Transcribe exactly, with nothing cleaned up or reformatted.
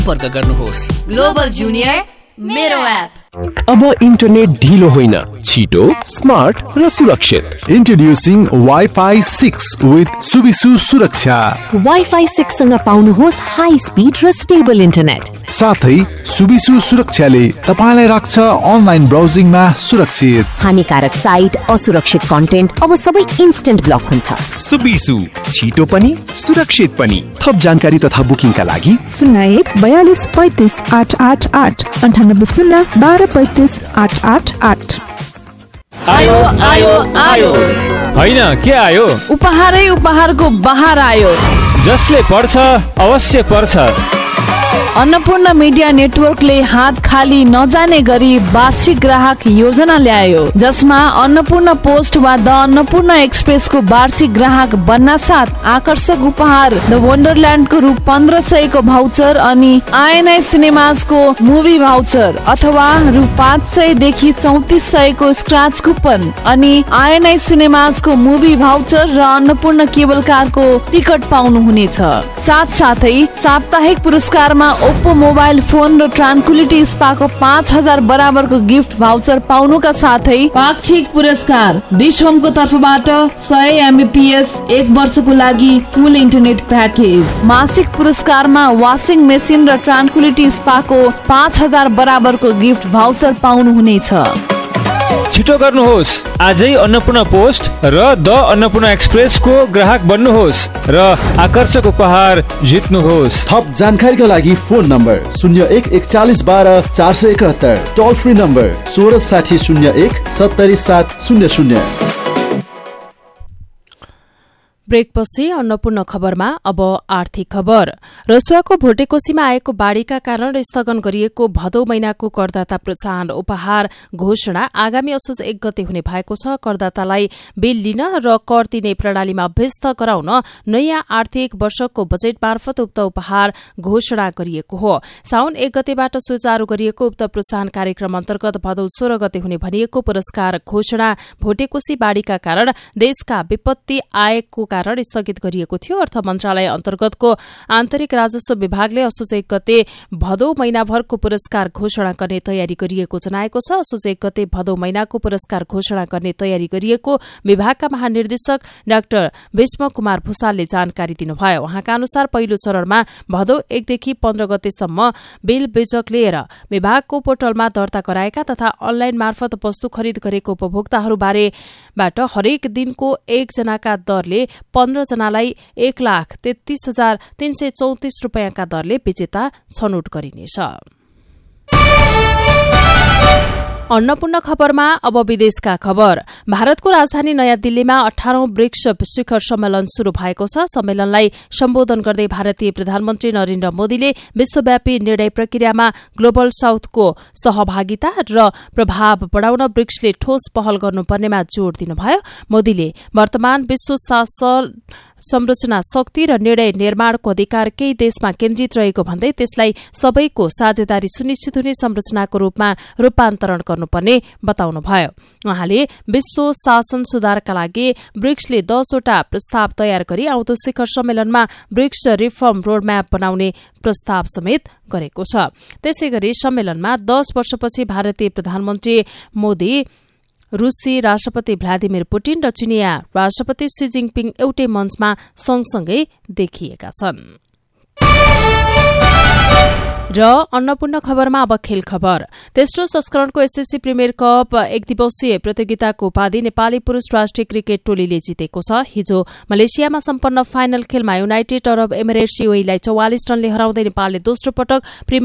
सम्पर्क गर्नुहोस्। Global junior मेरो एप। अब इन्टरनेट ढिलो होइन, छिटो, स्मार्ट र सुरक्षित। Introducing wifi six with Subisu सुरक्षा। वाइफाई सिक्स सँग पाउनुहोस् हाई स्पिड र स्टेबल इन्टरनेट। साथै सुबिसु सुरक्षाले तपाईलाई राख्छ अनलाइन ब्राउजिङमा सुरक्षित। हानिकारक साइट, असुरक्षित कन्टेन्ट अब सबै इन्स्टेन्ट ब्लक हुन्छ। सुबिसु, छिटो पनि सुरक्षित पनि। थप जानकारी तथा बुकिङका लागि शून्य एक बयालिस पैंतिस आठ आठ आठ अन्ठानब्बे शून्य बाह्र पैंतिस आठ आठ आठ। आयो आयो आयो होइन के आयो? उपहारै उपहारको बहार आयो। जसले पढ्छ अवश्य पर्छ। अन्नपूर्ण मिडिया नेटवर्कले हात खाली नजाने गरी वार्षिक ग्राहक योजना ल्यायो, जसमा अन्नपूर्ण पोस्ट वा द अन्नपूर्ण एक्सप्रेसको वार्षिक ग्राहक बन्न साथ आकर्षक उपहार द वन्डरल्यान्डको रु पन्ध्र सयको भाउचर अनि आइएनआई सिनेमाजको मुभी भाउचर अथवा रु पाँच सय देखि चौतिस सयको स्क्रैच कुपन अनि आइएनआई सिनेमाजको मुभी भाउचर र अन्नपूर्ण केबल कारको टिकट पाउनुहुनेछ। साथ साथै साप्ताहिक पुरस्कारमा ओप्पो मोबाइल फोन र ट्रान्कुलिटी स्पाको पाँच हजार बराबरको गिफ्ट भाउचर पाउनुका साथै पाक्षिक पुरस्कार डिश होमको तर्फबाट सय एमबीपीएस एक वर्षको लागि फुल इन्टरनेट प्याकेज। मासिक पुरस्कारमा वासिङ मेसिन र ट्रान्कुलिटी स्पाको पाँच हजार बराबरको गिफ्ट भाउचर पाउनुहुनेछ। छिटो गर्नुहोस्, आजै अन्नपूर्ण पोस्ट र द अन्नपूर्ण एक्सप्रेसको ग्राहक बन्नुहोस् र आकर्षक उपहार जित्नुहोस्। थप जानकारीका लागि फोन नम्बर शून्य एक एकचालिस बाह्र चार सय एकहत्तर, टोल फ्री नम्बर सोह्र साठी शून्य एक सत्तरी सात शून्य शून्य। ब्रेकपछि अन्नपूर्ण खबरमा अब आर्थिक खबर। रसुवाको भोटेकोसीमा आएको बाढ़ीका कारण स्थगन गरिएको भदौ महिनाको करदाता प्रोत्साहन उपहार घोषणा आगामी असोज एक गते हुने भएको छ। करदातालाई बिल लिन र कर तिर्ने प्रणालीमा अभ्यस्त गराउन नयाँ आर्थिक वर्षको बजेट मार्फत उक्त उपहार घोषणा गरिएको हो। साउन एक गतेबाट सुचारू गरिएको उक्त प्रोत्साहन कार्यक्रम अन्तर्गत भदौ सोह्र गते हुने भनिएको पुरस्कार घोषणा भोटेकोसी बाढ़ीका कारण देशका विपत्ति आएको कारण स्थगित गरिएको थियो। अर्थ मन्त्रालय अन्तर्गतको आन्तरिक राजस्व विभागले असोज एक गते भदौ महिनाभरको पुरस्कार घोषणा गर्ने तयारी गरिएको जनाएको छ। असोज एक गते भदौ महिनाको पुरस्कार घोषणा गर्ने तयारी गरिएको विभागका महानिर्देशक डाक्टर भीष्म कुमार भूषालले जानकारी दिनुभयो। उहाँका अनुसार पहिलो चरणमा भदौ एकदेखि पन्ध्र गतेसम्म बिल बेचक लिएर विभागको पोर्टलमा दर्ता गराएका तथा अनलाइन मार्फत वस्तु खरिद गरेको उपभोक्ताहरूबारेबाट हरेक दिनको एकजनाका दरले पन्ध्र जनालाई एक लाख तेत्तीस हजार तीन सय चौतिस रूपियाँका दरले विजेता छनौट गरिनेछ। अन्नपूर्ण खबरमा अब विदेशका खबर। भारतको राजधानी नयाँ दिल्लीमा अठारौं ब्रिक्स शिखर सम्मेलन शुरू भएको छ। सम्मेलनलाई सम्बोधन गर्दै भारतीय प्रधानमन्त्री नरेन्द्र मोदीले विश्वव्यापी निर्णय प्रक्रियामा ग्लोबल साउथको सहभागिता र प्रभाव बढ़ाउन ब्रिक्सले ठोस पहल गर्नुपर्नेमा जोड़ दिनुभयो। मोदीले वर्तमान विश्व शासन संरचना शक्ति र निर्णय निर्माणको अधिकार केही देशमा केन्द्रित रहेको भन्दै त्यसलाई सबैको साझेदारी सुनिश्चित हुने संरचनाको रूपमा रूपान्तरण गर्नुपर्ने बताउनुभयो। उहाँले विश्व शासन सुधारका लागि ब्रिक्सले दसवटा प्रस्ताव तयार गरी आउँदो शिखर सम्मेलनमा ब्रिक्स रिफर्म रोडम्याप बनाउने प्रस्ताव समेत गरेको छ। त्यसैगरी सम्मेलनमा दस वर्षपछि भारतीय प्रधानमन्त्री मोदी, रूसी राष्ट्रपति भ्लादिमिर पुटिन र चिनिया राष्ट्रपति सी जिङपिङ एउटै मञ्चमा सँगसँगै देखिएका छन्। र अन्नपूर्ण खबरमा अब खेल खबर। तेस्रो संस्करणको एसएससी प्रिमियर कप एक दिवसीय प्रतियोगिताको उपाधि नेपाली पुरूष राष्ट्रिय क्रिकेट टोलीले जितेको छ। हिजो मलेसियामा सम्पन्न फाइनल खेलमा युनाइटेड अरब एमिरेट्स यूएईलाई चौवालिस रनले हराउँदै नेपालले दोस्रो पटक